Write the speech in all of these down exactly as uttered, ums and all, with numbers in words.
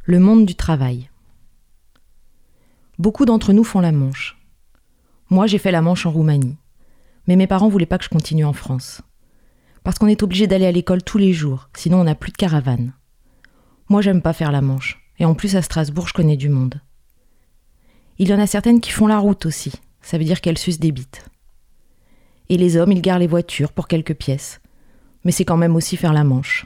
Le monde du travail. Beaucoup d'entre nous font la Manche. Moi, j'ai fait la Manche en Roumanie. Mais mes parents voulaient pas que je continue en France. Parce qu'on est obligé d'aller à l'école tous les jours, sinon on n'a plus de caravane. Moi, j'aime pas faire la Manche. Et en plus, à Strasbourg, je connais du monde. Il y en a certaines qui font la route aussi. Ça veut dire qu'elles sucent des bites. Et les hommes, ils garent les voitures pour quelques pièces. Mais c'est quand même aussi faire la Manche.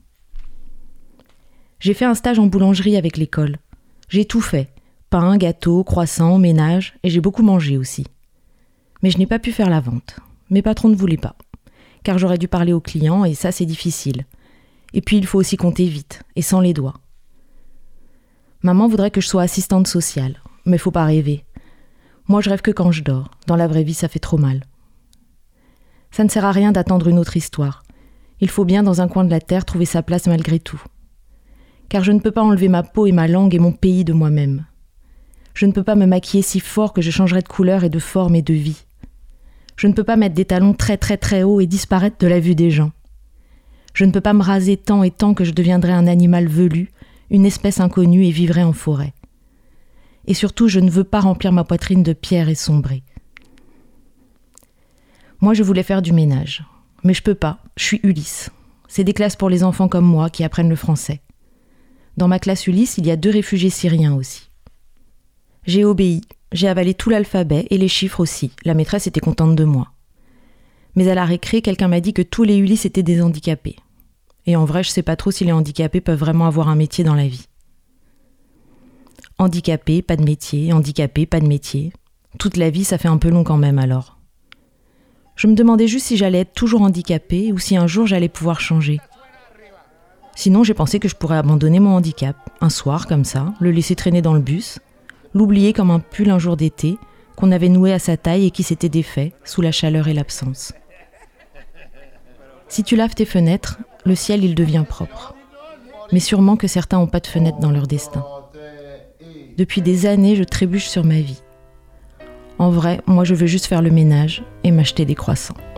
J'ai fait un stage en boulangerie avec l'école. J'ai tout fait. Pain, gâteau, croissant, ménage, et j'ai beaucoup mangé aussi. Mais je n'ai pas pu faire la vente. Mes patrons ne voulaient pas. Car j'aurais dû parler aux clients, et ça c'est difficile. Et puis il faut aussi compter vite, et sans les doigts. Maman voudrait que je sois assistante sociale, mais faut pas rêver. Moi je rêve que quand je dors. Dans la vraie vie ça fait trop mal. Ça ne sert à rien d'attendre une autre histoire. Il faut bien dans un coin de la terre trouver sa place malgré tout. Car je ne peux pas enlever ma peau et ma langue et mon pays de moi-même. Je ne peux pas me maquiller si fort que je changerai de couleur et de forme et de vie. Je ne peux pas mettre des talons très très très hauts et disparaître de la vue des gens. Je ne peux pas me raser tant et tant que je deviendrai un animal velu, une espèce inconnue et vivrai en forêt. Et surtout, je ne veux pas remplir ma poitrine de pierres et sombrer. Moi, je voulais faire du ménage. Mais je peux pas, je suis Ulysse. C'est des classes pour les enfants comme moi qui apprennent le français. Dans ma classe Ulysse, il y a deux réfugiés syriens aussi. J'ai obéi, j'ai avalé tout l'alphabet et les chiffres aussi. La maîtresse était contente de moi. Mais à la récré, quelqu'un m'a dit que tous les Ulysses étaient des handicapés. Et en vrai, je sais pas trop si les handicapés peuvent vraiment avoir un métier dans la vie. Handicapé, pas de métier, handicapé, pas de métier. Toute la vie, ça fait un peu long quand même alors. Je me demandais juste si j'allais être toujours handicapée ou si un jour j'allais pouvoir changer. Sinon, j'ai pensé que je pourrais abandonner mon handicap, un soir comme ça, le laisser traîner dans le bus, l'oublier comme un pull un jour d'été, qu'on avait noué à sa taille et qui s'était défait, sous la chaleur et l'absence. Si tu laves tes fenêtres, le ciel il devient propre. Mais sûrement que certains n'ont pas de fenêtres dans leur destin. Depuis des années, je trébuche sur ma vie. En vrai, moi je veux juste faire le ménage et m'acheter des croissants.